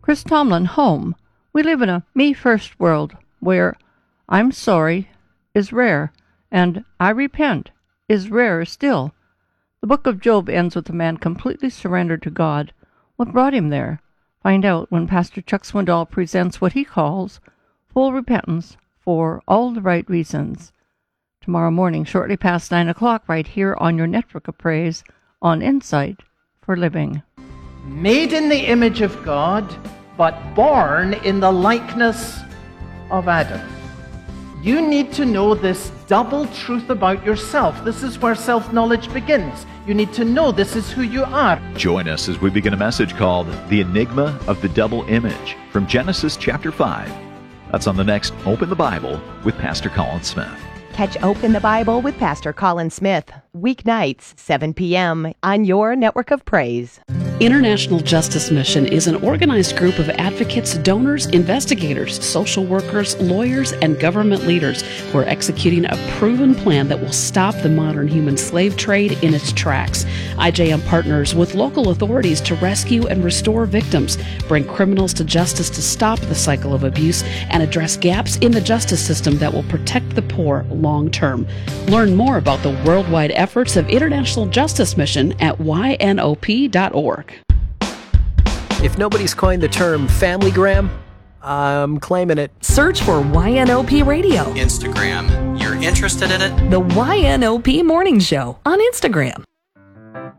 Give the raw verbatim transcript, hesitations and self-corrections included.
Chris Tomlin, Home. We live in a me-first world where I'm sorry is rare and I repent is rarer still. The book of Job ends with a man completely surrendered to God. What brought him there? Find out when Pastor Chuck Swindoll presents what he calls full repentance for all the right reasons. Tomorrow morning, shortly past nine o'clock, right here on your network of praise on Insight for Living. Made in the image of God, but born in the likeness of Adam. You need to know this double truth about yourself. This is where self-knowledge begins. You need to know this is who you are. Join us as we begin a message called The Enigma of the Double Image from Genesis chapter five. That's on the next Open the Bible with Pastor Colin Smith. Catch Open the Bible with Pastor Colin Smith, weeknights, seven p.m. on your network of praise. International Justice Mission is an organized group of advocates, donors, investigators, social workers, lawyers, and government leaders who are executing a proven plan that will stop the modern human slave trade in its tracks. I J M partners with local authorities to rescue and restore victims, bring criminals to justice to stop the cycle of abuse, and address gaps in the justice system that will protect the poor long term. Learn more about the worldwide efforts of International Justice Mission at Y N O P dot org. If nobody's coined the term familygram, I'm claiming it. Search for Y N O P Radio. Instagram. You're interested in it? The Y N O P Morning Show on Instagram.